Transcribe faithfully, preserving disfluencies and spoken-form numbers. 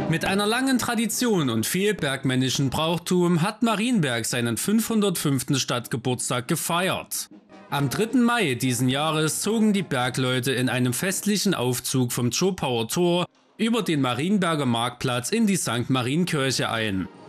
Mit einer langen Tradition und viel bergmännischen Brauchtum hat Marienberg seinen fünfhundertfünften Stadtgeburtstag gefeiert. Am dritten Mai diesen Jahres zogen die Bergleute in einem festlichen Aufzug vom Zschopauer Tor über den Marienberger Marktplatz in die Sankt Marienkirche ein.